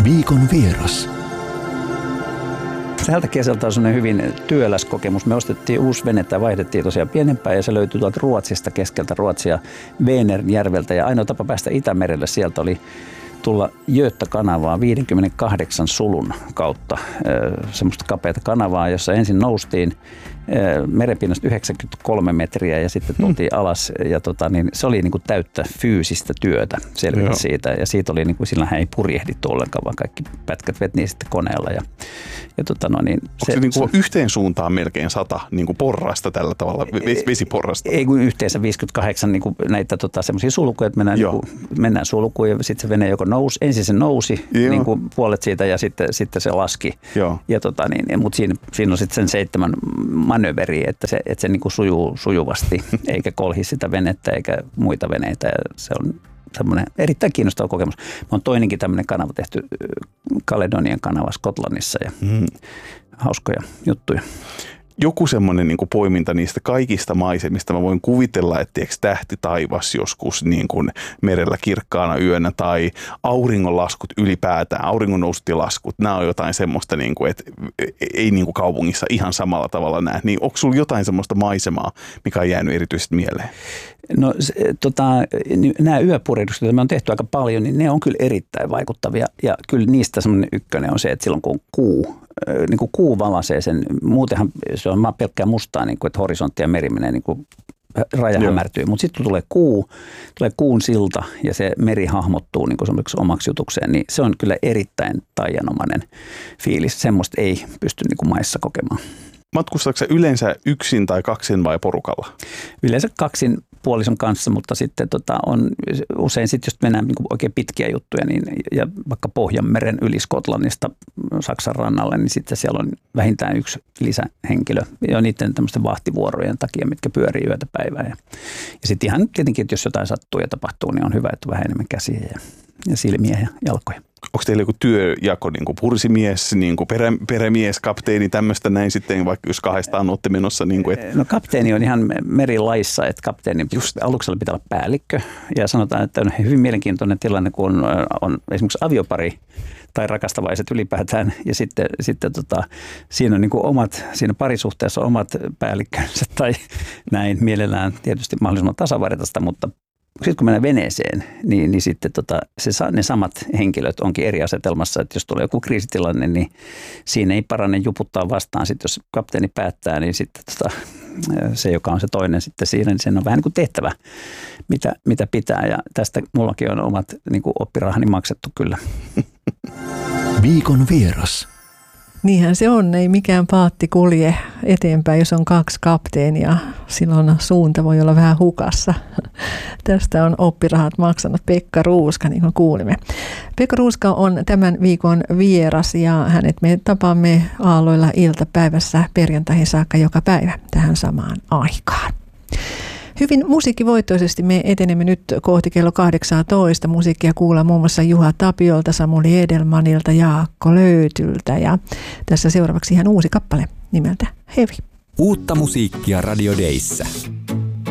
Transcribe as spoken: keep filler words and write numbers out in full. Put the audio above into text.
Viikon vieras. Tältä kesältä on sellainen hyvin työläs kokemus. Me ostettiin uusi vene tai vaihdettiin tosiaan pienempään ja se löytyi tuolta Ruotsista, keskeltä Ruotsia, Vänernjärveltä. Ja ainoa tapa päästä Itämerelle sieltä oli tulla Göta-kanavaa viisikymmentäkahdeksan sulun kautta. Semmoista kapeata kanavaa, jossa ensin noustiin merenpinnasta yhdeksänkymmentäkolme metriä ja sitten tultiin hmm. alas. Ja tota, niin se oli niin kuin täyttä fyysistä työtä selvitä siitä. Ja siitä oli, niin kuin, sillähän ei purjehdittu ollenkaan, vaan kaikki pätkät vetiin sitten koneella. Ja, ja tota, no niin, Onko se, se niin kuin yhteen suuntaan melkein sata niin kuin porrasta tällä tavalla, vesiporrasta? Ei kun yhteensä viisikymmentäkahdeksan niin kuin näitä tota, semmoisia sulkuja, että mennään, niin kuin, mennään sulkuun ja sitten se vene joko nousi. Ensin se nousi niin kuin puolet siitä ja sitten, sitten se laski. Ja tota, niin, mutta siinä, siinä on sitten sen seitsemän manöveriä, että se, että se niin kuin sujuu sujuvasti, eikä kolhi sitä venettä eikä muita veneitä. Ja se on semmoinen erittäin kiinnostava kokemus. Mä oon toinenkin tämmöinen kanava tehty, Caledonian kanava Skotlannissa ja mm. hauskoja juttuja. Joku semmoinen niin kuin poiminta niistä kaikista maisemista. Mä voin kuvitella, että tiiäks, tähti taivas joskus niin kuin merellä kirkkaana yönä tai auringonlaskut ylipäätään, auringonnousut ja laskut. Nämä on jotain semmoista, niin kuin, että ei niin kuin kaupungissa ihan samalla tavalla näe. Niin onko sulla jotain semmoista maisemaa, mikä on jäänyt erityisesti mieleen? No se, tota, nämä yöpurjehdukset, joita me on tehty aika paljon, niin ne on kyllä erittäin vaikuttavia. Ja kyllä niistä semmoinen ykkönen on se, että silloin kun on kuu, niin kuin kuu valaisee sen, muutenhan se on pelkkää mustaa, niin kuin, että horisontti ja meri menee niin kuin raja hämärtyy. Mutta sitten kun tulee kuu, tulee kuun silta ja se meri hahmottuu niin kuin omaksi jutukseen, niin se on kyllä erittäin taianomainen fiilis. Semmoista ei pysty niin kuin maissa kokemaan. Matkustatko yleensä yksin tai kaksin vai porukalla? Yleensä kaksin puolison kanssa, mutta sitten tota, on usein sitten, jos mennään niin kuin oikein pitkiä juttuja, niin, ja vaikka Pohjanmeren yli Skotlannista Saksan rannalle, niin sitten siellä on vähintään yksi lisähenkilö ja niiden tämmöisten vahtivuorojen takia, mitkä pyörii yötä päivää. Ja, ja sitten ihan tietenkin, että jos jotain sattuu ja tapahtuu, niin on hyvä, että on vähän enemmän käsiä ja, ja silmiä ja jalkoja. Onko teillä joku työjako, niin kuin pursimies, niin kuin perä, perämies, kapteeni, tämmöistä näin sitten, vaikka jos kahdestaan olette menossa? Niin kuin, et... No kapteeni on ihan merilaissa, että kapteeni just aluksella pitää olla päällikkö. Ja sanotaan, että on hyvin mielenkiintoinen tilanne, kun on, on esimerkiksi aviopari tai rakastavaiset ylipäätään. Ja sitten, sitten tota, siinä on niin kuin omat, siinä parisuhteessa omat päällikkönsä tai näin mielellään tietysti mahdollisimman tasavartaista, mutta sitten kun mennään veneeseen, niin, niin sitten tota, se, ne samat henkilöt onkin eri asetelmassa, että jos tulee joku kriisitilanne, niin siinä ei parane juputtaa vastaan. Sitten jos kapteeni päättää, niin sitten tota, se, joka on se toinen sitten siinä, niin sen on vähän niin kuin tehtävä, mitä, mitä pitää. Ja tästä mullakin on omat niin kuin oppirahani maksettu kyllä. Viikon vieras. Niinhän se on, ei mikään paatti kulje eteenpäin, jos on kaksi kapteenia. Silloin suunta voi olla vähän hukassa. Tästä on oppirahat maksanut Pekka Ruuska, niin kuin kuulimme. Pekka Ruuska on tämän viikon vieras ja hänet me tapaamme aalloilla iltapäivässä perjantaihin saakka joka päivä tähän samaan aikaan. Hyvin musiikkivoittoisesti me etenemme nyt kohti kello kahdeksantoista. Musiikkia kuullaan muun muassa Juha Tapiolta, Samuli Edelmanilta, Jaakko Löytyltä ja tässä seuraavaksi ihan uusi kappale nimeltä Heavy. Uutta musiikkia Radio Dayssä.